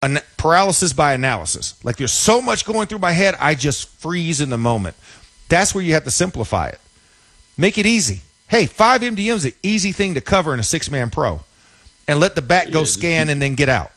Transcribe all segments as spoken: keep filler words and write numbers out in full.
an- paralysis by analysis. Like there's so much going through my head, I just freeze in the moment. That's where you have to simplify it. Make it easy. Hey, five M D M is an easy thing to cover in a six-man pro. And let the back go yeah, scan and then get out.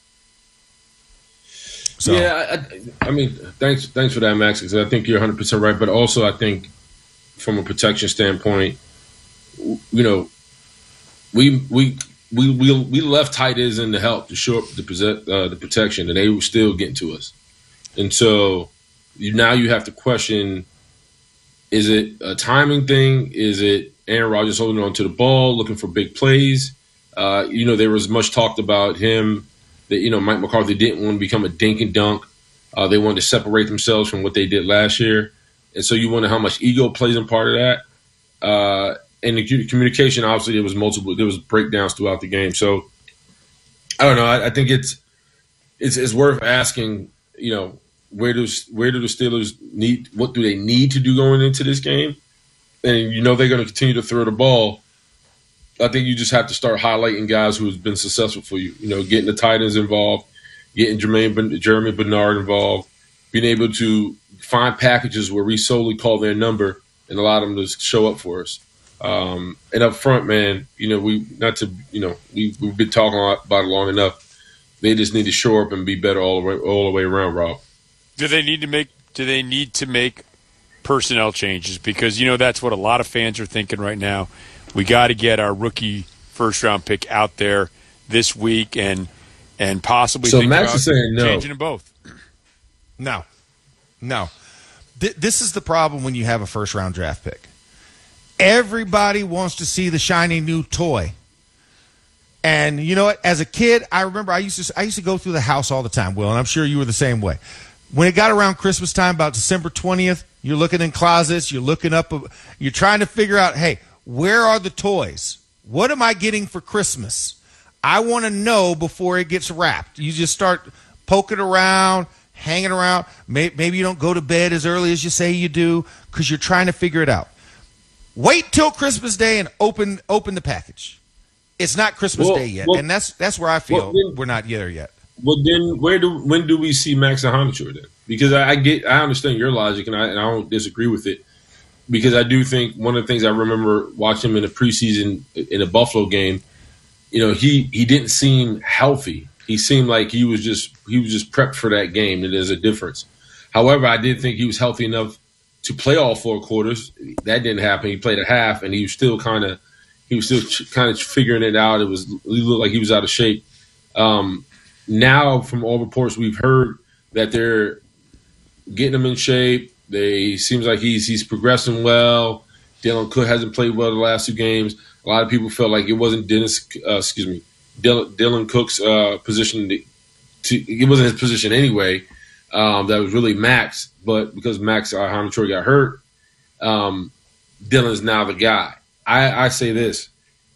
So. Yeah, I, I mean, thanks thanks for that, Max, because I think you're one hundred percent right. But also I think from a protection standpoint, you know, we we we we, we left tight ends in to help to shore up the, uh, the protection, and they were still getting to us. And so you, now you have to question, is it a timing thing? Is it Aaron Rodgers holding on to the ball, looking for big plays? Uh, you know, there was much talked about him that, you know, Mike McCarthy didn't want to become a dink and dunk. Uh, they wanted to separate themselves from what they did last year. And so you wonder how much ego plays in part of that. Uh, and the communication, obviously, there was multiple, there was breakdowns throughout the game. So I don't know. I, I think it's, it's it's worth asking, you know, where does where do the Steelers need, what do they need to do going into this game? And you know they're going to continue to throw the ball. I think you just have to start highlighting guys who have been successful for you. You know, getting the tight ends involved, getting Jermaine, Jeremy Bernard involved, being able to find packages where we solely call their number and allow them to show up for us. Um, and up front, man, you know, we not to, you know, we, we've been talking about it long enough. They just need to show up and be better all the way, all the way around, Rob. Do they need to make? Do they need to make personnel changes? Because you know that's what a lot of fans are thinking right now. We got to get our rookie first round pick out there this week and and possibly so think Max about is saying no. changing them both. No, no. Th- this is the problem when you have a first round draft pick. Everybody wants to see the shiny new toy. And you know what? As a kid, I remember I used to I used to go through the house all the time, Will, and I'm sure you were the same way. When it got around Christmas time, about December twentieth, you're looking in closets, you're looking up, you're trying to figure out, hey, where are the toys? What am I getting for Christmas? I want to know before it gets wrapped. You just start poking around, hanging around. Maybe you don't go to bed as early as you say you do because you're trying to figure it out. Wait till Christmas Day and open open the package. It's not Christmas well, Day yet, well, and that's that's where I feel well, then, we're not there yet. Well, then where do when do we see Max Ahanature then? Because I, I get I understand your logic, and I and I don't disagree with it. Because I do think one of the things I remember watching him in the preseason in a Buffalo game, you know, he he didn't seem healthy. He seemed like he was just he was just prepped for that game, and there's a difference. However, I did think he was healthy enough to play all four quarters. That didn't happen. He played a half, and he was still kind of he was still kind of figuring it out. It was he looked like he was out of shape. Um, now, from all reports we've heard, that they're getting him in shape. They seems like he's he's progressing well. Dylan Cook hasn't played well the last two games. A lot of people felt like it wasn't Dennis, uh, excuse me, Dylan, Dylan Cook's uh, position. To, to, it wasn't his position anyway. Um, that was really Max, but because Max Ahanature got hurt, um, Dylan's now the guy. I, I say this: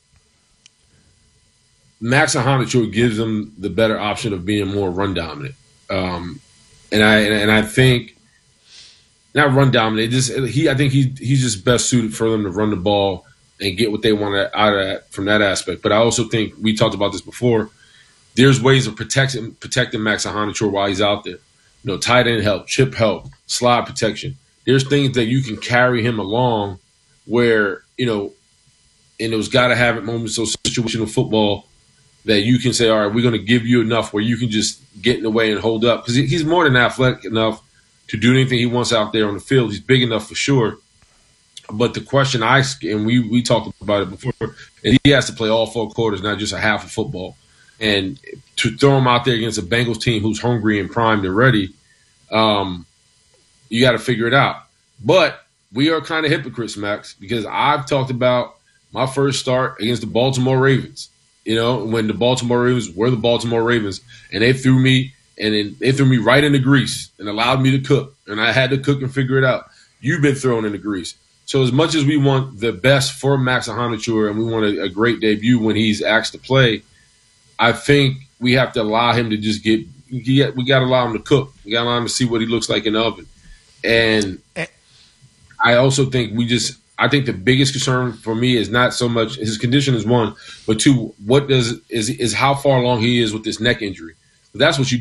Max Ahanature gives them the better option of being more run dominant, um, and I and, and I think. Not run dominant. Just he, I think he he's just best suited for them to run the ball and get what they want out of that from that aspect. But I also think we talked about this before. There's ways of protecting protecting Max Ahanature while he's out there. You know, tight end help, chip help, slide protection. There's things that you can carry him along where you know, in those gotta have it moments, those situational football that you can say, all right, we're going to give you enough where you can just get in the way and hold up because he's more than athletic enough to do anything he wants out there on the field. He's big enough for sure. But the question I – and we, we talked about it before – and he has to play all four quarters, not just a half of football. And to throw him out there against a Bengals team who's hungry and primed and ready, um, you got to figure it out. But we are kind of hypocrites, Max, because I've talked about my first start against the Baltimore Ravens. You know, when the Baltimore Ravens were the Baltimore Ravens, and they threw me – And then they threw me right in the grease and allowed me to cook. And I had to cook and figure it out. You've been thrown in the grease. So as much as we want the best for Max Ahanature and we want a, a great debut when he's asked to play, I think we have to allow him to just get – we got to allow him to cook. We got to allow him to see what he looks like in the oven. And I also think we just – I think the biggest concern for me is not so much his condition is one, but two, what does is is how far along he is with this neck injury. That's what you